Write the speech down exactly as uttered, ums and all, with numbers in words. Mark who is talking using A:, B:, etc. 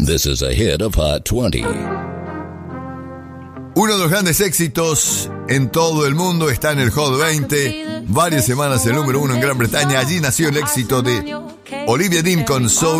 A: This is a hit of Hot twenty.
B: Uno de los grandes éxitos en todo el mundo está en el Hot veinte. Varias semanas el número uno en Gran Bretaña. Allí nació el éxito de Olivia Dean con So